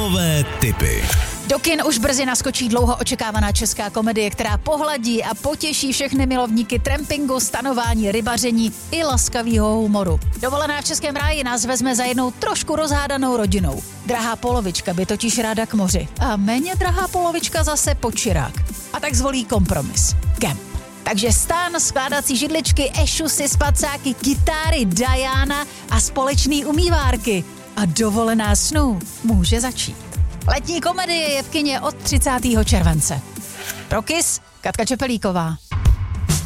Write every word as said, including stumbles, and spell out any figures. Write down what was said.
filmové tipy. Do kin už brzy naskočí dlouho očekávaná česká komedie, která pohladí a potěší všechny milovníky trampingu, stanování, rybaření i laskavýho humoru. Dovolená v Českém ráji nás vezme za jednou trošku rozhádanou rodinou. Drahá polovička by totiž ráda k moři a méně drahá polovička zase počirák. A tak zvolí kompromis. Kemp. Takže stán, skládací židličky, ešusy, spacáky, kytáry, Diana a společný umývárky. A dovolená snů může začít. Letní komedie je v kině od třicátého července. Pro Kiss, Katka Čepelíková.